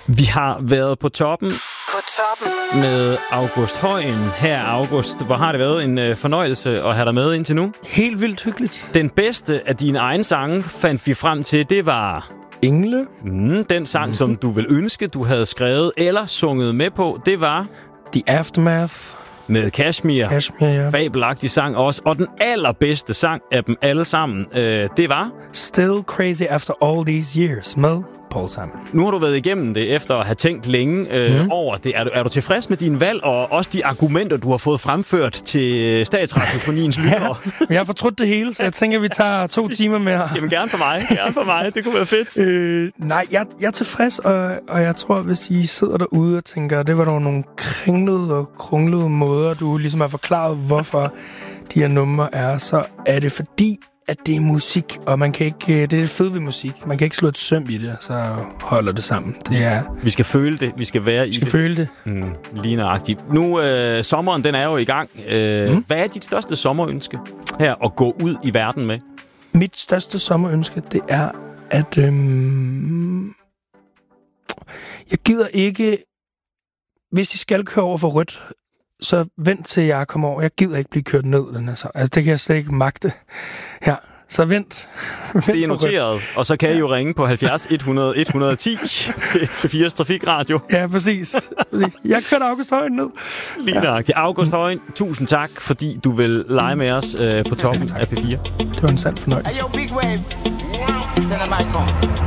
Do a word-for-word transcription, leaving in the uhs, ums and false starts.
Vi har været på toppen. På toppen. Med August Højen. Her, August, hvor har det været en øh, fornøjelse at have dig med indtil nu? Helt vildt hyggeligt. Den bedste af dine egne sange fandt vi frem til, det var... Engle. Mm, den sang, mm-hmm. som du vil ønske, du havde skrevet eller sunget med på, det var... The Aftermath. Med Kashmir. Kashmir, ja. Fabelagtig sang også. Og den allerbedste sang af dem alle sammen, øh, det var... Still Crazy After All These Years med Paul Simon. Nu har du været igennem det, efter at have tænkt længe øh, mm. over det. Er du, er du tilfreds med din valg, og også de argumenter, du har fået fremført til Statsradiofoniens lyttere? Ja, jeg har fortrudt det hele, så jeg tænker, at vi tager to timer mere. Jamen, gerne for mig. Gerne for mig. Det kunne være fedt. Øh, nej, jeg, jeg er tilfreds, og, og jeg tror, hvis I sidder derude og tænker, det var dog nogle kringlede og krunglede måder, du ligesom har forklaret, hvorfor de her numre er, så er det fordi, at det er musik, og man kan ikke, det er det fede ved musik. Man kan ikke slå et søm i det, så holder det sammen. Det er, vi skal føle det, vi skal være vi i skal det. føle det. Mm, lige nøjagtigt. Nu, øh, sommeren, den er jo i gang. Øh, mm. Hvad er dit største sommerønske her at gå ud i verden med? Mit største sommerønske, det er, at øhm, jeg gider ikke, hvis I skal køre over for rødt, så vent til jeg kommer over. Jeg gider ikke blive kørt ned, den her så. Altså, det kan jeg slet ikke magte. Ja, så vent. vent det er noteret, og så kan ja. I jo ringe på halvfjerds et hundrede et hundrede og ti til firs Trafikradio. Ja, præcis. præcis. Jeg kører August Højen ned. Lige nøjagtigt. August Højen, tusind tak, fordi du vil lege med os øh, på toppen af P fire. Det var en sand fornøjelse.